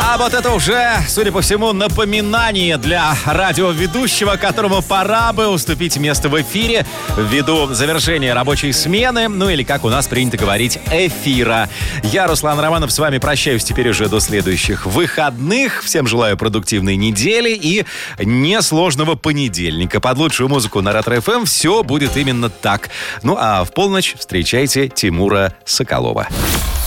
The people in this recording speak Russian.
А вот это уже, судя по всему, напоминание для радиоведущего, которому пора бы уступить место в эфире ввиду завершения рабочей смены, ну или, как у нас принято говорить, эфира. Я, Руслан Романов, с вами прощаюсь теперь уже до следующих выходных. Всем желаю продуктивной недели и несложного понедельника. Под лучшую музыку на Ретро-ФМ все будет именно так. Ну а в полночь встречайте Тимура Соколова.